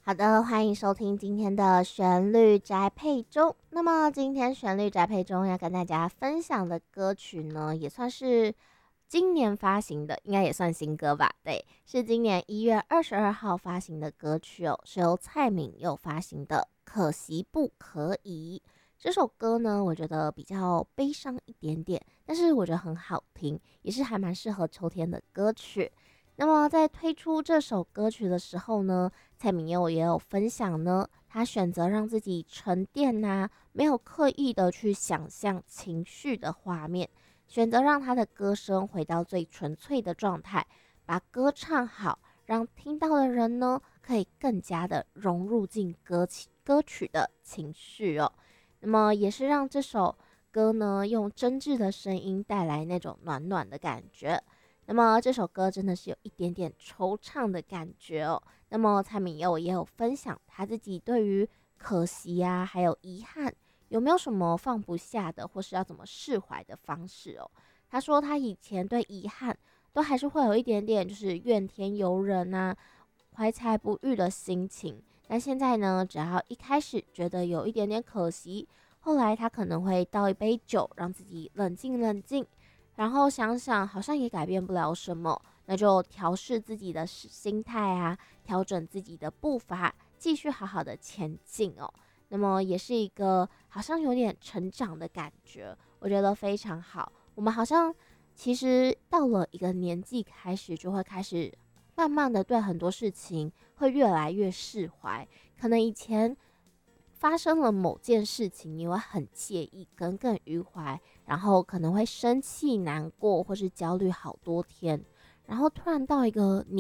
好的，欢迎收听今天的旋律宅配中。那么今天旋律宅配中要跟大家分享的歌曲呢，也算是今年发行的，应该也算新歌吧？对，是今年1月22号发行的歌曲哦，是由蔡旻佑发行的《可惜不可以》。这首歌呢，我觉得比较悲伤一点点，但是我觉得很好听，也是还蛮适合秋天的歌曲。那么在推出这首歌曲的时候呢，蔡旻佑也有分享呢，他选择让自己沉淀没有刻意的去想象情绪的画面，选择让他的歌声回到最纯粹的状态，把歌唱好，让听到的人呢可以更加的融入进歌曲的情绪哦。那么也是让这首歌呢用真挚的声音带来那种暖暖的感觉。那么这首歌真的是有一点点惆怅的感觉哦。那么蔡旻佑也有分享他自己对于可惜还有遗憾，有没有什么放不下的，或是要怎么释怀的方式哦。他说他以前对遗憾都还是会有一点点就是怨天尤人怀才不遇的心情。但现在呢，只要一开始觉得有一点点可惜，后来他可能会倒一杯酒，让自己冷静冷静，然后想想好像也改变不了什么，那就调试自己的心态调整自己的步伐，继续好好的前进哦。那么也是一个好像有点成长的感觉，我觉得非常好。我们好像其实到了一个年纪开始，就会开始慢慢的对很多事情会越来越释怀。可能以前发生了某件事情，你会很介意、耿耿于怀，然后可能会生气、难过或是焦虑好多天，然后突然到一个